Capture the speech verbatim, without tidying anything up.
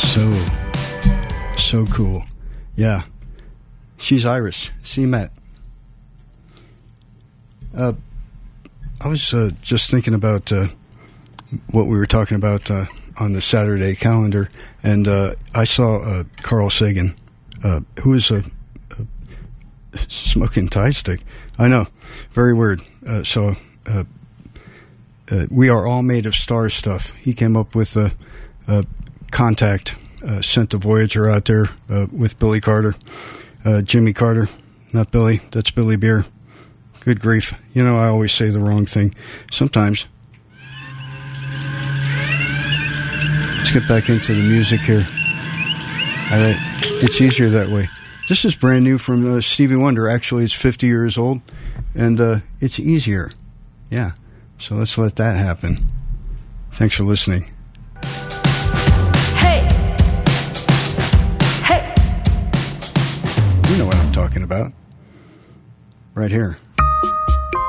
So, so cool. Yeah. She's Iris. C. Met. Uh, I was uh, just thinking about uh, what we were talking about uh, on the Saturday calendar, and uh, I saw uh, Carl Sagan, uh, who is a, a smoking Thai stick. I know. Very weird. Uh, so, uh, uh, we are all made of star stuff. He came up with a, a contact, uh, sent the Voyager out there uh, with Billy Carter. Uh, Jimmy Carter, not Billy. That's Billy Beer. Good grief. You know, I always say the wrong thing. Sometimes. Let's get back into the music here. All right. It's easier that way. This is brand new from uh, Stevie Wonder. Actually, it's fifty years old, and uh, it's easier. Yeah. So let's let that happen. Thanks for listening. Hey! Hey! You know what I'm talking about. Right here.